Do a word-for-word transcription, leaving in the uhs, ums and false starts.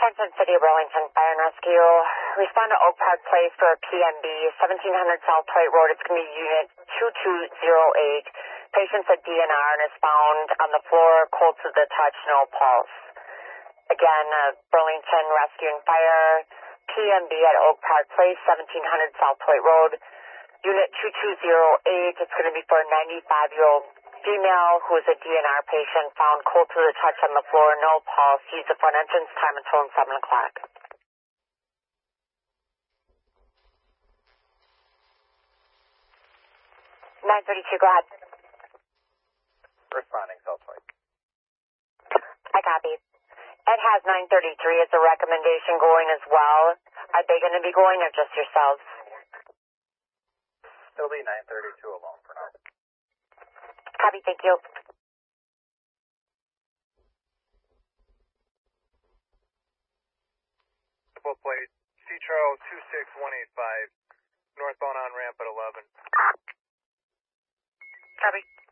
Attention City of Burlington Fire and Rescue. Respond to Oak Park Place for a P M B, seventeen hundred South Toit Road. It's going to be Unit two two zero eight. Patient's at D N R and is found on the floor, cold to the touch, no pulse. Again, uh, Burlington Rescue and Fire, P M B at Oak Park Place, seventeen hundred South Toit Road. Unit two two zero eight. It's going to be for a ninety-five-year-old female who is a D N R patient, found cold to the touch on the floor, no pulse. Use the front entrance, time until seven o'clock. nine thirty-two, go ahead. Responding, Southway. I copy. Ed has nine thirty-three as a recommendation going as well. Are they going to be going or just yourselves? It'll be nine thirty-two alone for now. Copy, thank you. Triple plate, C-Tro two six one eight five, northbound on ramp at eleven. Copy.